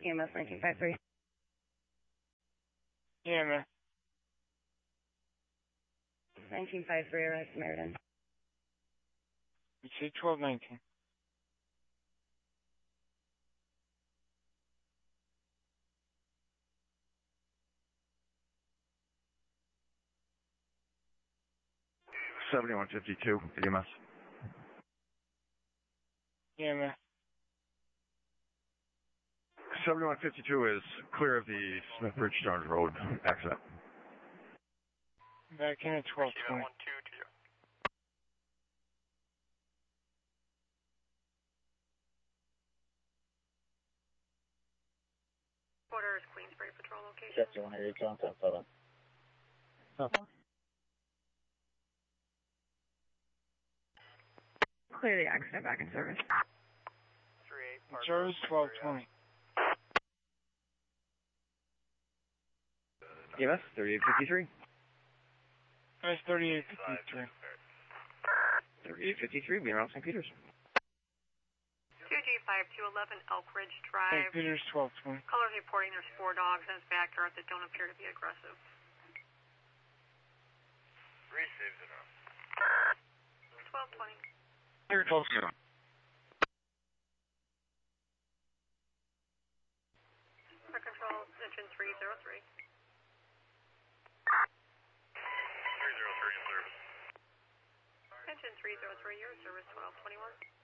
EMS 1953. EMS. 1953, arrives Meriden. You say 1219. $7152, EMS. EMS. 7152 is clear of the Smith Bridge Jones Road accident. Back in at 1220. Quarter is Queensbury Patrol location. Chef, do you want to hear your contact photo? Clear the accident, back in service. Service 1220. EMS 3853. That's 3853. 3853, being around St. Peter's. 2G5211 Elk Ridge Drive. St. Peter's 1220. Callers reporting there's 4 dogs in his backyard that don't appear to be aggressive. Receives it up. 1220. Clear 1220. For control, engine 303. 303 in service. Engine 303, your service 1221.